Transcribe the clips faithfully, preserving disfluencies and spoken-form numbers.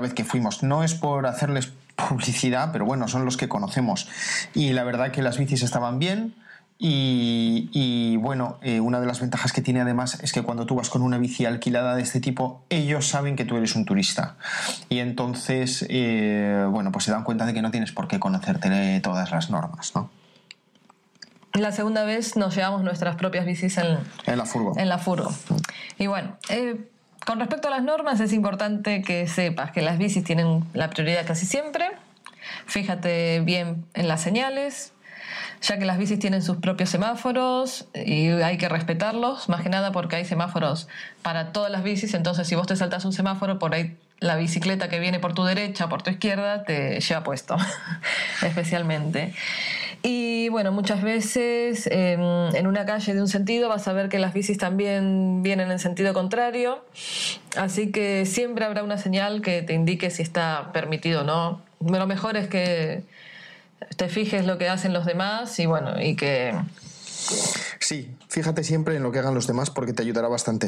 vez que fuimos. No es por hacerles publicidad, pero bueno, son los que conocemos. Y la verdad que las bicis estaban bien. Y, y bueno, eh, una de las ventajas que tiene además es que cuando tú vas con una bici alquilada de este tipo, ellos saben que tú eres un turista y entonces eh, bueno, pues se dan cuenta de que no tienes por qué conocerte todas las normas, ¿no? La segunda vez nos llevamos nuestras propias bicis en, en la furgo. En la furgo. Y bueno, eh, con respecto a las normas es importante que sepas que las bicis tienen la prioridad casi siempre. Fíjate bien en las señales, ya que las bicis tienen sus propios semáforos y hay que respetarlos, más que nada porque hay semáforos para todas las bicis, entonces si vos te saltas un semáforo, por ahí la bicicleta que viene por tu derecha o por tu izquierda te lleva puesto, especialmente. Y bueno, muchas veces eh, en una calle de un sentido vas a ver que las bicis también vienen en sentido contrario, así que siempre habrá una señal que te indique si está permitido o no. Lo mejor es que te fijes lo que hacen los demás y bueno, y que... Sí, fíjate siempre en lo que hagan los demás porque te ayudará bastante.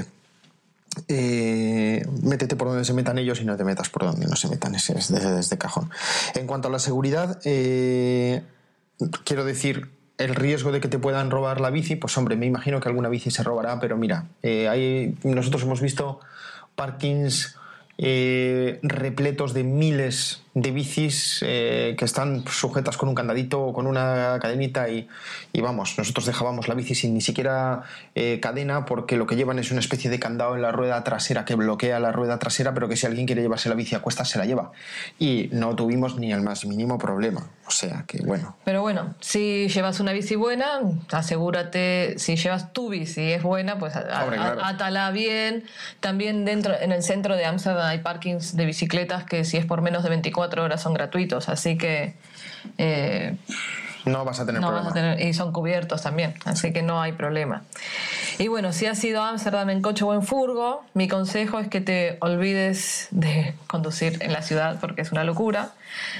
Eh, métete por donde se metan ellos y no te metas por donde no se metan, ese es desde, desde cajón. En cuanto a la seguridad, eh, quiero decir, el riesgo de que te puedan robar la bici, pues hombre, me imagino que alguna bici se robará, pero mira, eh, hay, nosotros hemos visto parkings eh, repletos de miles de bicis eh, que están sujetas con un candadito o con una cadenita y, y vamos, nosotros dejábamos la bici sin ni siquiera eh, cadena porque lo que llevan es una especie de candado en la rueda trasera que bloquea la rueda trasera, pero que si alguien quiere llevarse la bici a cuestas se la lleva y no tuvimos ni el más mínimo problema, o sea que bueno. Pero bueno, si llevas una bici buena, asegúrate, si llevas tu bici es buena, pues a, Hombre, claro. a, átala bien. También dentro, en el centro de Ámsterdam hay parkings de bicicletas que si es por menos de veinticuatro horas son gratuitos, así que eh, no vas a tener no problema. Vas a tener, y son cubiertos también, así que no hay problema. Y bueno, si has ido a Ámsterdam en coche o en furgo, mi consejo es que te olvides de conducir en la ciudad porque es una locura.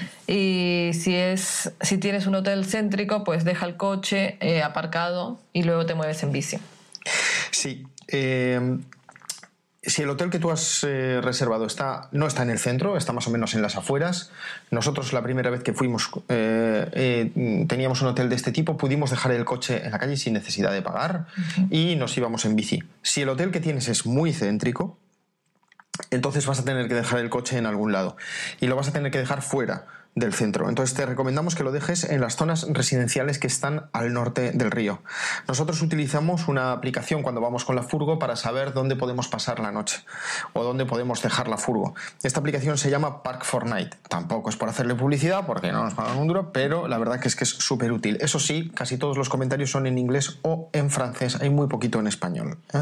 Y si es si tienes un hotel céntrico, pues deja el coche eh, aparcado y luego te mueves en bici. Sí. Eh... Si el hotel que tú has eh, reservado está, no está en el centro, está más o menos en las afueras, nosotros la primera vez que fuimos eh, eh, teníamos un hotel de este tipo, pudimos dejar el coche en la calle sin necesidad de pagar uh-huh. y nos íbamos en bici. Si el hotel que tienes es muy céntrico, entonces vas a tener que dejar el coche en algún lado y lo vas a tener que dejar fuera del centro. Entonces te recomendamos que lo dejes en las zonas residenciales que están al norte del río. Nosotros utilizamos una aplicación cuando vamos con la furgo para saber dónde podemos pasar la noche o dónde podemos dejar la furgo. Esta aplicación se llama Park for Night. Tampoco es por hacerle publicidad porque no nos pagan un duro, pero la verdad que es que es súper útil. Eso sí, casi todos los comentarios son en inglés o en francés. Hay muy poquito en español, ¿eh?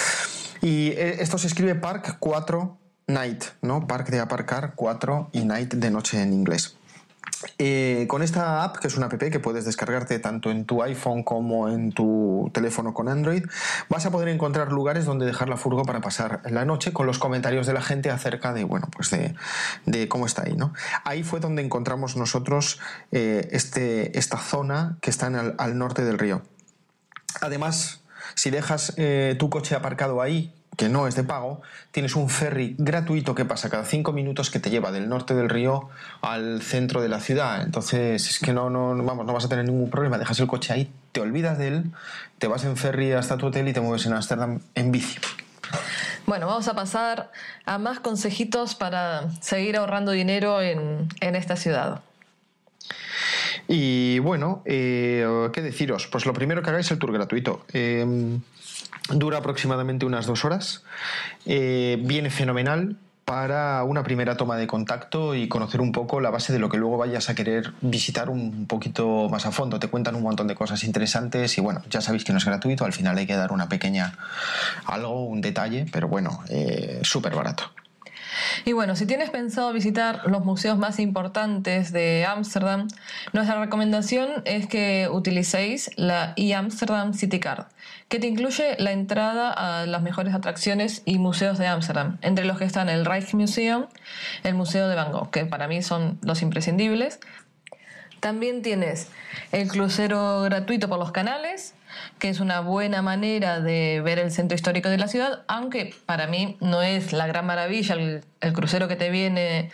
Y esto se escribe Park cuatro Night, ¿no? Park de aparcar cuatro y Night de noche en inglés. Eh, con esta app, que es una app que puedes descargarte tanto en tu iPhone como en tu teléfono con Android, vas a poder encontrar lugares donde dejar la furgo para pasar la noche con los comentarios de la gente acerca de, bueno, pues de, de cómo está ahí, ¿no? Ahí fue donde encontramos nosotros eh, este, esta zona que está en el, al norte del río. Además, si dejas eh, tu coche aparcado ahí, que no es de pago, tienes un ferry gratuito que pasa cada cinco minutos que te lleva del norte del río al centro de la ciudad. Entonces es que no, no, vamos, no vas a tener ningún problema. Dejas el coche ahí, te olvidas de él, te vas en ferry hasta tu hotel y te mueves en Ámsterdam en bici. Bueno, vamos a pasar a más consejitos para seguir ahorrando dinero en, en esta ciudad. Y bueno, eh, ¿qué deciros? Pues lo primero que hagáis el tour gratuito. Eh, dura aproximadamente unas dos horas. Eh, viene fenomenal para una primera toma de contacto y conocer un poco la base de lo que luego vayas a querer visitar un poquito más a fondo. Te cuentan un montón de cosas interesantes y bueno, ya sabéis que no es gratuito, al final hay que dar una pequeña algo, un detalle, pero bueno, eh, súper barato. Y bueno, si tienes pensado visitar los museos más importantes de Ámsterdam, nuestra recomendación es que utilicéis la eAmsterdam City Card, que te incluye la entrada a las mejores atracciones y museos de Ámsterdam, entre los que están el Rijksmuseum, el Museo de Van Gogh, que para mí son los imprescindibles. También tienes el crucero gratuito por los canales, que es una buena manera de ver el centro histórico de la ciudad, aunque para mí no es la gran maravilla el, el crucero que te viene